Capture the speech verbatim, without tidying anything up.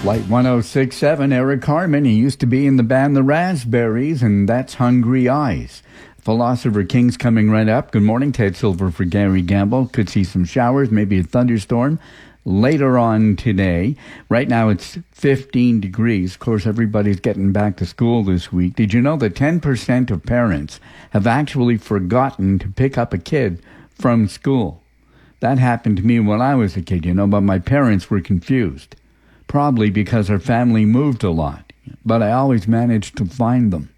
Flight one oh six seven, Eric Carmen. He used to be in the band The Raspberries, and that's Hungry Eyes. Philosopher King's coming right up. Good morning, Ted Silver for Gary Gamble. Could see some showers, maybe a thunderstorm later on today. Right now it's fifteen degrees. Of course, everybody's getting back to school this week. Did you know that ten percent of parents have actually forgotten to pick up a kid from school? That happened to me when I was a kid, you know, but my parents were confused. Probably because our family moved a lot. But I always managed to find them.